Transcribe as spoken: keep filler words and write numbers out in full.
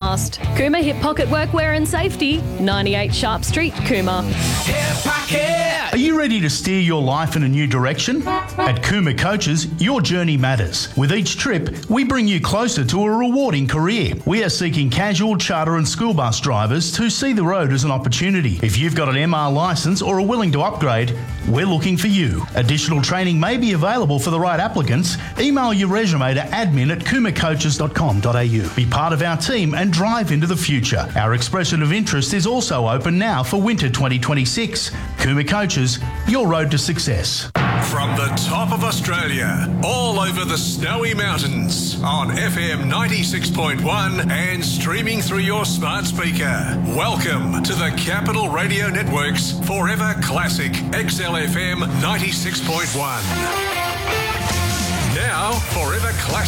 podcast. Cooma Hip Pocket Workwear and Safety, ninety-eight Sharp Street, Cooma. Are you ready to steer your life in a new direction? At Cooma Coaches, your journey matters. With each trip, we bring you closer to a rewarding career. We are seeking casual, charter and school bus drivers who see the road as an opportunity. If you've got an M R licence or are willing to upgrade, we're looking for you. Additional training may be available for the right applicants. Email your resume to admin at cooma coaches dot com dot a u. Be part of our team and drive into the future. Our expression of interest is also open now for winter twenty twenty-six. Cooma Coaches, your road to success. From the top of Australia, all over the snowy mountains, on F M ninety-six point one and streaming through your smart speaker. Welcome to the Capital Radio Network's Forever Classic X L F M ninety-six point one. Now, Forever Classic